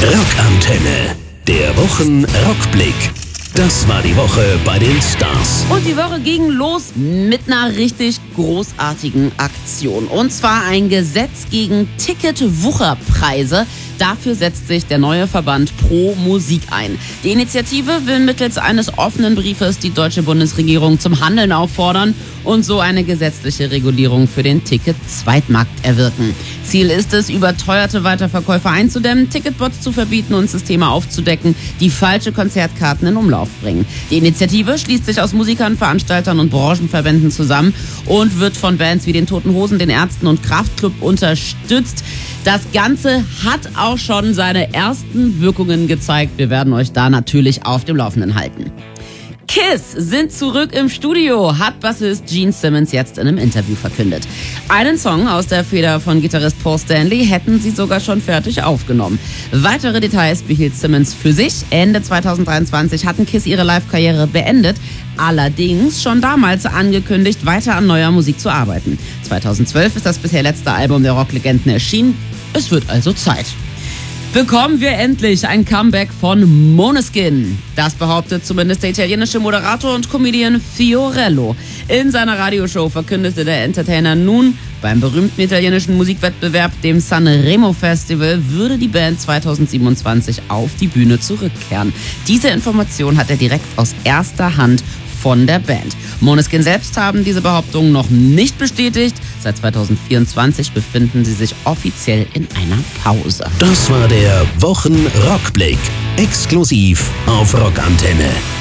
Rockantenne, der Wochenrückblick. Das war die Woche bei den Stars. Und die Woche ging los mit einer richtig großartigen Aktion. Und zwar ein Gesetz gegen Ticketwucherpreise. Dafür setzt sich der neue Verband Pro Musik ein. Die Initiative will mittels eines offenen Briefes die deutsche Bundesregierung zum Handeln auffordern und so eine gesetzliche Regulierung für den Ticket-Zweitmarkt erwirken. Ziel ist es, überteuerte Weiterverkäufe einzudämmen, Ticketbots zu verbieten und Systeme aufzudecken, die falsche Konzertkarten in Umlauf bringen. Die Initiative schließt sich aus Musikern, Veranstaltern und Branchenverbänden zusammen und wird von Bands wie den Toten Hosen, den Ärzten und Kraftklub unterstützt. Das Ganze hat auch schon seine ersten Wirkungen gezeigt. Wir werden euch da natürlich auf dem Laufenden halten. KISS sind zurück im Studio, hat Bassist Gene Simmons jetzt in einem Interview verkündet. Einen Song aus der Feder von Gitarrist Paul Stanley hätten sie sogar schon fertig aufgenommen. Weitere Details behielt Simmons für sich. Ende 2023 hatten KISS ihre Live-Karriere beendet, allerdings schon damals angekündigt, weiter an neuer Musik zu arbeiten. 2012 ist das bisher letzte Album der Rocklegenden erschienen. Es wird also Zeit. Bekommen wir endlich ein Comeback von Måneskin. Das behauptet zumindest der italienische Moderator und Comedian Fiorello. In seiner Radioshow verkündete der Entertainer nun, beim berühmten italienischen Musikwettbewerb, dem Sanremo Festival, würde die Band 2027 auf die Bühne zurückkehren. Diese Information hat er direkt aus erster Hand von der Band. Måneskin selbst haben diese Behauptung noch nicht bestätigt. Seit 2024 befinden sie sich offiziell in einer Pause. Das war der Wochenrückblick. Exklusiv auf Rockantenne.